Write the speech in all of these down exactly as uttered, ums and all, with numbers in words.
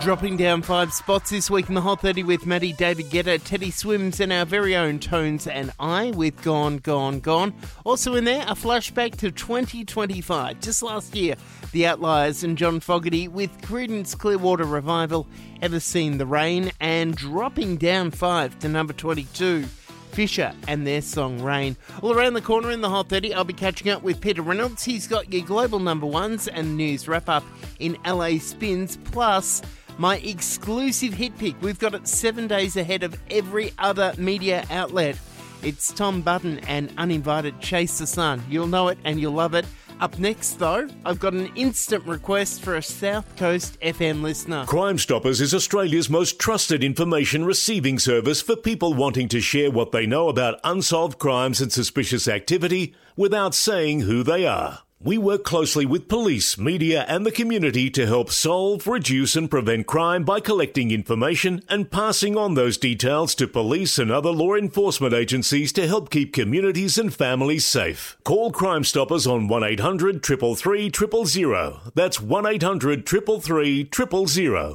Dropping down five spots this week in the Hot thirty with Maddie, David Guetta, Teddy Swims and our very own Tones and I with Gone, Gone, Gone. Also in there, a flashback to twenty twenty-five. Just last year, The Outliers and John Fogerty with Creedence Clearwater Revival, Ever Seen the Rain, and dropping down five to number twenty-two. Fisher and their song Rain. All around the corner in the Hot thirty, I'll be catching up with Peter Reynolds. He's got your global number ones and news wrap-up in L A Spins, plus my exclusive hit pick. We've got it seven days ahead of every other media outlet. It's Tom Button and Uninvited Chase the Sun. You'll know it and you'll love it. Up next, though, I've got an instant request for a South Coast F M listener. Crime Stoppers is Australia's most trusted information receiving service for people wanting to share what they know about unsolved crimes and suspicious activity without saying who they are. We work closely with police, media and the community to help solve, reduce and prevent crime by collecting information and passing on those details to police and other law enforcement agencies to help keep communities and families safe. Call Crime Stoppers on one eight hundred, three three three, zero zero zero. That's one eight hundred, three three three, zero zero zero.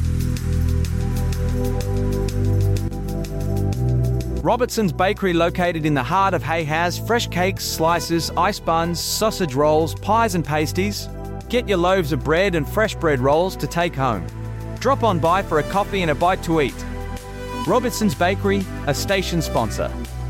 Robertson's Bakery, located in the heart of Hay, has fresh cakes, slices, ice buns, sausage rolls, pies and pasties. Get your loaves of bread and fresh bread rolls to take home. Drop on by for a coffee and a bite to eat. Robertson's Bakery, a station sponsor.